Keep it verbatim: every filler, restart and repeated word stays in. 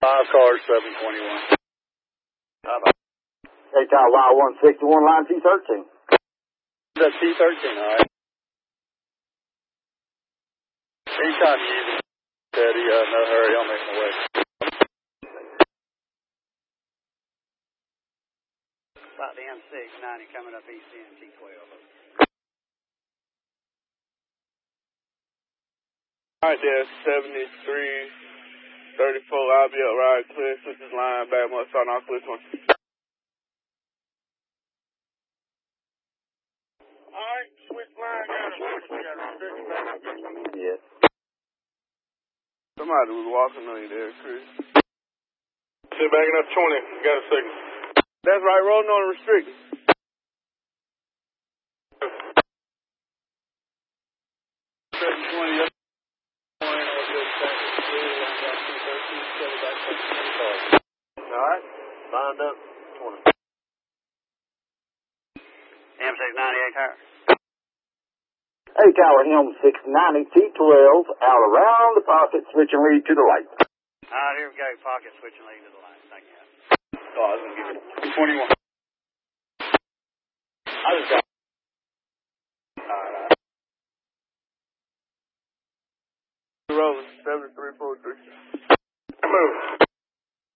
Five cars, seven twenty-one. Uh, hey, Tower Y one sixty-one, line T thirteen. That's T thirteen, all right. Anytime you need it, Daddy, uh, no hurry, I'm making my way. About the M six ninety coming up east end, T twelve. All right, there, seventy-three thirty-four, I'll be up right clear, switch this line back, must start off this one. All right, switch line, got a restriction back up this one. Yes. Somebody was walking on you there, Chris. Sit backing up twenty, got a signal. That's right, rolling on the restricted. seven twenty, up. Alright, lined up, twenty. M six ninety-eight car. Hey, Tower M six ninety, T twelve, out around the pocket, switching lead to the light. Alright, here we go, pocket switching lead to the line. Thank you. Oh, I was going to give it twenty-one. I just got